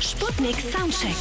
Sputnik Soundcheck.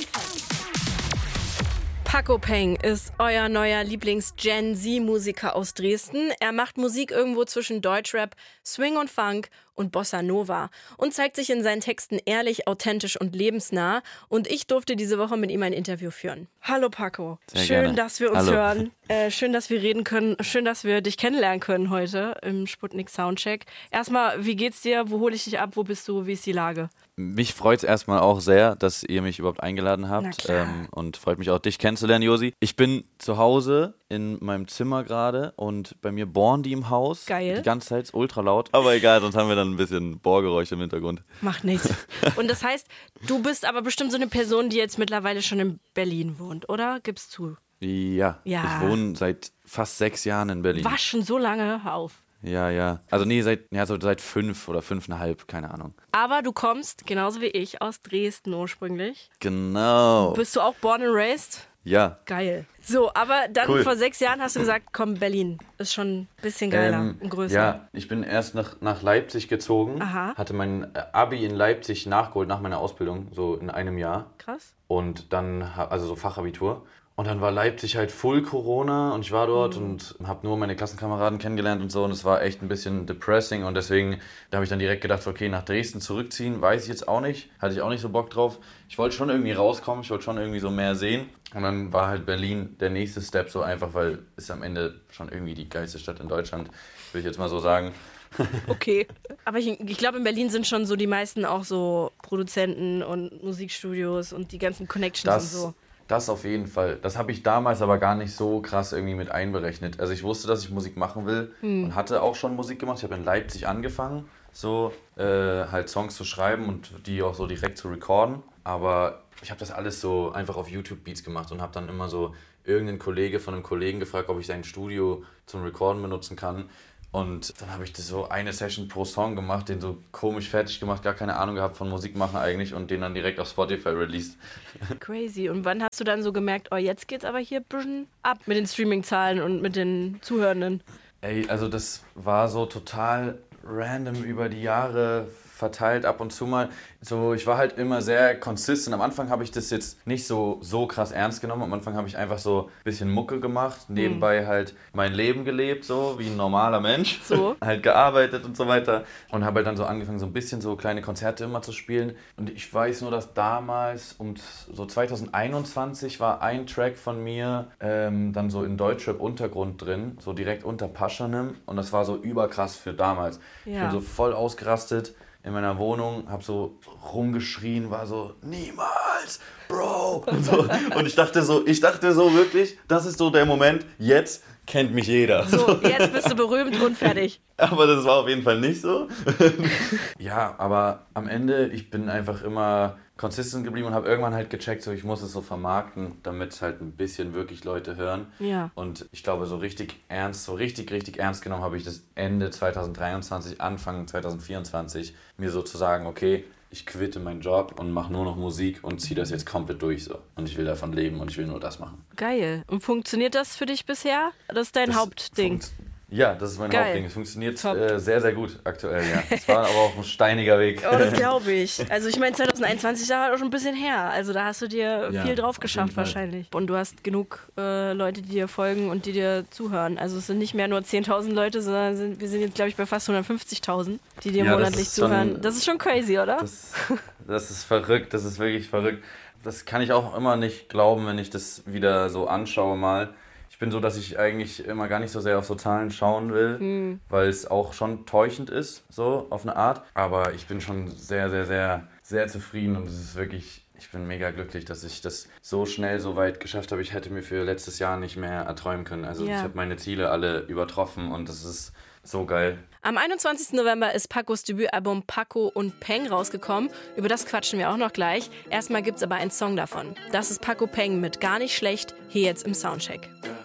Paco Peng ist euer neuer Lieblings-Gen-Z-Musiker aus Dresden. Er macht Musik irgendwo zwischen Deutschrap, Swing und Funk und Bossa Nova und zeigt sich in seinen Texten ehrlich, authentisch und lebensnah. Und ich durfte diese Woche mit ihm ein Interview führen. Hallo Paco, schön, dass wir uns hören. Schön, dass wir reden können. Schön, dass wir dich kennenlernen können heute im Sputnik Soundcheck. Erstmal, wie geht's dir? Wo hole ich dich ab? Wo bist du? Wie ist die Lage? Mich freut es erstmal auch sehr, dass ihr mich überhaupt eingeladen habt und freut mich auch, dich kennenzulernen, Josi. Ich bin zu Hause in meinem Zimmer gerade und bei mir bohren die im Haus. Geil. Die ganze Zeit ist ultra laut, aber egal, sonst haben wir dann ein bisschen Bohrgeräusche im Hintergrund. Macht nichts. Und das heißt, du bist aber bestimmt so eine Person, die jetzt mittlerweile schon in Berlin wohnt, oder? Gib's zu. Ja. Ich wohne seit fast 6 Jahren in Berlin. Was, schon so lange? Hör auf. Ja. Also nee, seit 5 oder 5,5, keine Ahnung. Aber du kommst, genauso wie ich, aus Dresden ursprünglich. Genau. Bist du auch born and raised? Ja. Geil. So, aber dann Cool. vor 6 Jahren hast du gesagt, komm, Berlin. Ist schon ein bisschen geiler und größer. Ja, ich bin erst nach Leipzig gezogen, hatte mein Abi in Leipzig nachgeholt, nach meiner Ausbildung, so in einem Jahr. Krass. Und dann, also so Fachabitur. Und dann war Leipzig halt full Corona und ich war dort und habe nur meine Klassenkameraden kennengelernt und so und es war echt ein bisschen depressing und deswegen, da habe ich dann direkt gedacht, okay, nach Dresden zurückziehen, weiß ich jetzt auch nicht, hatte ich auch nicht so Bock drauf. Ich wollte schon irgendwie rauskommen, ich wollte schon irgendwie so mehr sehen und dann war halt Berlin der nächste Step so einfach, weil es am Ende schon irgendwie die geilste Stadt in Deutschland, will ich jetzt mal so sagen. Okay. Aber ich glaube, in Berlin sind schon so die meisten auch so Produzenten und Musikstudios und die ganzen Connections und so. Das auf jeden Fall. Das habe ich damals aber gar nicht so krass irgendwie mit einberechnet. Also ich wusste, dass ich Musik machen will und hatte auch schon Musik gemacht. Ich habe in Leipzig angefangen, so halt Songs zu schreiben und die auch so direkt zu recorden. Aber ich habe das alles so einfach auf YouTube-Beats gemacht und habe dann immer so irgendeinen Kollege von einem Kollegen gefragt, ob ich sein Studio zum Recorden benutzen kann. Und dann habe ich das so eine Session pro Song gemacht, den so komisch fertig gemacht, gar keine Ahnung gehabt von Musik machen eigentlich und den dann direkt auf Spotify released. Crazy. Und wann hast du dann so gemerkt, oh, jetzt geht's aber hier ein bisschen ab mit den Streaming-Zahlen und mit den Zuhörenden? Ey, also das war so total random über die Jahre verteilt ab und zu mal. So, ich war halt immer sehr consistent. Am Anfang habe ich das jetzt nicht so krass ernst genommen. Am Anfang habe ich einfach so ein bisschen Mucke gemacht, nebenbei halt mein Leben gelebt, so wie ein normaler Mensch. So. Halt gearbeitet und so weiter. Und habe halt dann so angefangen, so ein bisschen so kleine Konzerte immer zu spielen. Und ich weiß nur, dass damals, so 2021 war ein Track von mir dann so in Deutschrap-Untergrund drin, so direkt unter Paschanim. Und das war so überkrass für damals. Ja. Ich bin so voll ausgerastet in meiner Wohnung, hab so rumgeschrien, war so, niemals, Bro. Und, so. Und ich dachte so wirklich, das ist so der Moment, jetzt kennt mich jeder. So, jetzt bist du berühmt und fertig. Aber das war auf jeden Fall nicht so. Ja, aber am Ende, ich bin einfach immer consistent geblieben und habe irgendwann halt gecheckt, so ich muss es so vermarkten, damit es halt ein bisschen wirklich Leute hören. Ja. Und ich glaube, so richtig ernst genommen habe ich das Ende 2023, Anfang 2024, mir so zu sagen, okay, ich quitte meinen Job und mache nur noch Musik und ziehe das jetzt komplett durch so. Und ich will davon leben und ich will nur das machen. Geil. Und funktioniert das für dich bisher? Das ist dein Hauptding? Ja, das ist mein Geil. Hauptding. Es funktioniert sehr, sehr gut aktuell, ja. Es war aber auch ein steiniger Weg. Oh, das glaube ich. Also ich meine, 2021 ist ja auch schon ein bisschen her. Also da hast du dir viel drauf geschafft wahrscheinlich. Und du hast genug Leute, die dir folgen und die dir zuhören. Also es sind nicht mehr nur 10.000 Leute, sondern wir sind jetzt, glaube ich, bei fast 150.000, die dir monatlich zuhören. Das ist schon crazy, oder? Das ist verrückt, das ist wirklich verrückt. Das kann ich auch immer nicht glauben, wenn ich das wieder so anschaue mal. Ich bin so, dass ich eigentlich immer gar nicht so sehr auf so Zahlen schauen will, weil es auch schon täuschend ist, so auf eine Art. Aber ich bin schon sehr, sehr, sehr, sehr zufrieden und es ist wirklich, ich bin mega glücklich, dass ich das so schnell so weit geschafft habe. Ich hätte mir für letztes Jahr nicht mehr erträumen können. Also ich habe meine Ziele alle übertroffen und das ist so geil. Am 21. November ist Pacos Debütalbum Paco und Peng rausgekommen. Über das quatschen wir auch noch gleich. Erstmal gibt's aber einen Song davon. Das ist Paco Peng mit Gar nicht schlecht, hier jetzt im Soundcheck.